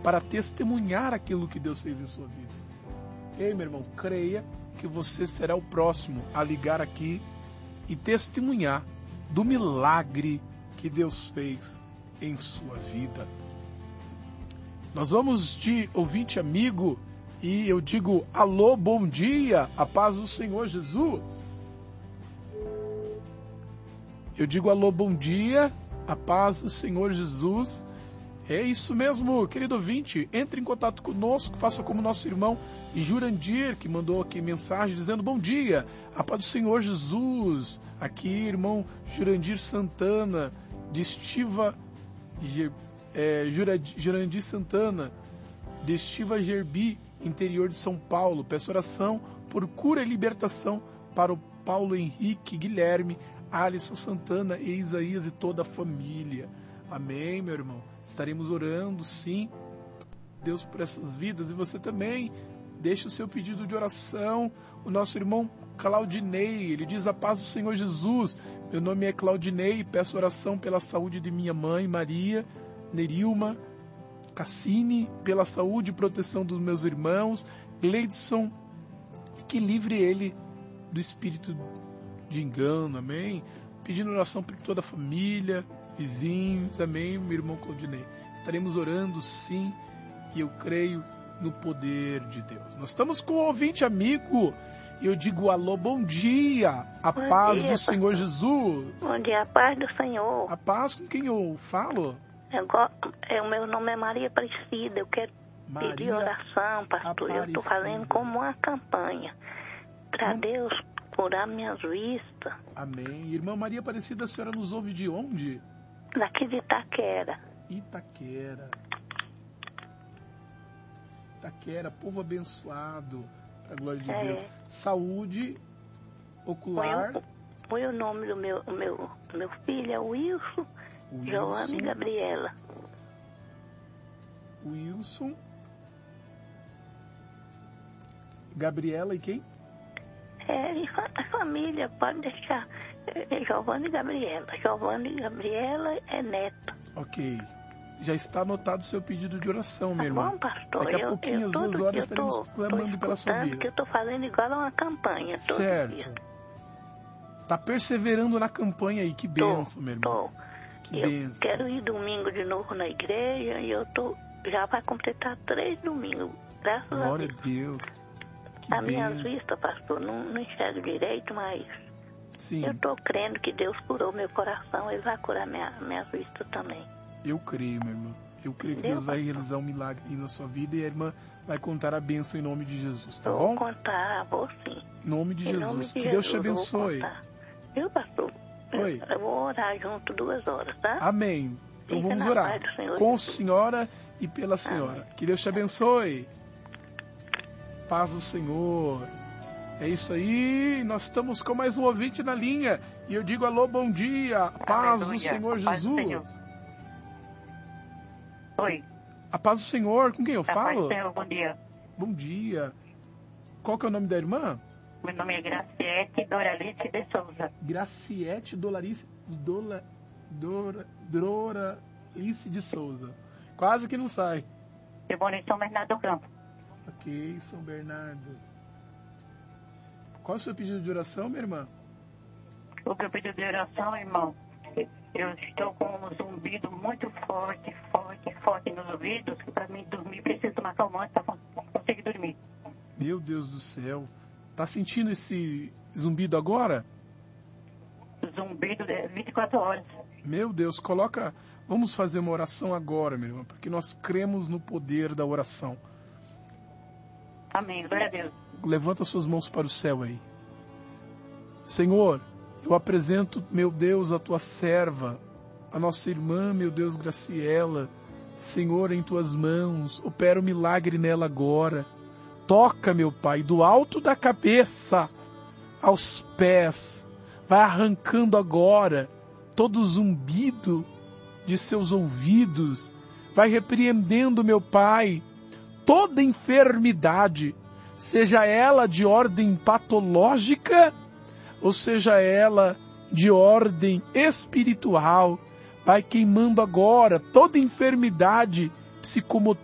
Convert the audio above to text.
para testemunhar aquilo que Deus fez em sua vida. Ei, meu irmão, creia que você será o próximo a ligar aqui e testemunhar do milagre que Deus fez em sua vida. Nós vamos de ouvinte amigo e eu digo alô, bom dia, a paz do Senhor Jesus. Eu digo alô, bom dia, a paz do Senhor Jesus. É isso mesmo, querido ouvinte, entre em contato conosco, faça como nosso irmão Jurandir, que mandou aqui mensagem dizendo bom dia, a paz do Senhor Jesus. Aqui, irmão Jurandir Santana, de Estiva, Jurandir Santana, de Estiva Gerbi, interior de São Paulo. Peço oração por cura e libertação para o Paulo Henrique, Guilherme, Alisson Santana e Isaías e toda a família. Amém, meu irmão. Estaremos orando, sim, Deus, por essas vidas. E você também, deixe o seu pedido de oração. O nosso irmão Claudinei, ele diz a paz do Senhor Jesus. Meu nome é Claudinei, peço oração pela saúde de minha mãe, Maria Nerilma Cassini, pela saúde e proteção dos meus irmãos, Gleidson, e que livre ele do espírito de engano, amém? Pedindo oração por toda a família, vizinhos, amém, meu irmão Claudinei. Estaremos orando, sim, e eu creio no poder de Deus. Nós estamos com um ouvinte amigo, e eu digo alô, bom dia, a paz do Senhor Jesus. Bom dia, a paz do Senhor. A paz com quem eu falo? O meu nome é Maria Aparecida, eu quero pedir oração, pastor. Eu estou fazendo como uma campanha para Deus curar minhas vistas. Amém. Irmã Maria Aparecida, a senhora nos ouve de onde? Daqui de Itaquera. Itaquera, povo abençoado, para a glória de Deus. Saúde ocular. Põe o nome do meu filho, é Wilson, Giovanna e Gabriela. Wilson, Gabriela e quem? A família, pode deixar. Giovanna e Gabriela. Giovanna e Gabriela é neta. Ok. Já está anotado o seu pedido de oração, minha irmã. Bom, pastor. Daqui a pouquinho, às 2 horas, estaremos clamando pela sua vida. Que eu estou fazendo igual a uma campanha. Certo. Está perseverando na campanha aí. Que bênção, meu irmão. Que bênção. Eu quero ir domingo de novo na igreja e já vai completar 3 domingos. Graças a Deus. Glória a Deus. A minha vista, pastor, não enxergo direito, mas sim, eu estou crendo que Deus curou meu coração, Ele vai curar minha vista também. Eu creio, minha irmã. Eu creio que Deus vai realizar um milagre na sua vida e a irmã vai contar a bênção em nome de Jesus, tá bom? Vou contar, vou sim. Em nome de Jesus. Que Deus te abençoe. Viu, pastor? Oi. Eu vou orar junto 2 horas, tá? Amém. Então vamos orar com a senhora e pela senhora. Amém. Que Deus te abençoe. Paz do Senhor. É isso aí. Nós estamos com mais um ouvinte na linha. E eu digo alô, bom dia. Paz do Senhor Jesus. Oi. A paz do Senhor. Com quem eu falo? Paz do Senhor, bom dia. Bom dia. Qual que é o nome da irmã? Meu nome é Graciete Doralice de Souza. Graciete Doralice de Souza. Quase que não sai. Eu moro em São Bernardo do Campo. Ok, São Bernardo. Qual é o seu pedido de oração, minha irmã? O meu pedido de oração, irmão, eu estou com um zumbido muito forte nos ouvidos, que para mim dormir preciso tomar calmante para conseguir dormir. Meu Deus do céu. Tá sentindo esse zumbido agora? Zumbido de 24 horas. Meu Deus, vamos fazer uma oração agora, minha irmã, porque nós cremos no poder da oração. Amém, glória a Deus. Levanta suas mãos para o céu aí. Senhor, eu apresento, meu Deus, a tua serva, a nossa irmã, meu Deus, Graciela. Senhor, em tuas mãos, opera o milagre nela agora. Toca, meu Pai, do alto da cabeça aos pés. Vai arrancando agora todo o zumbido de seus ouvidos. Vai repreendendo, meu Pai, toda enfermidade, seja ela de ordem patológica ou seja ela de ordem espiritual. Vai queimando agora toda enfermidade psicomotora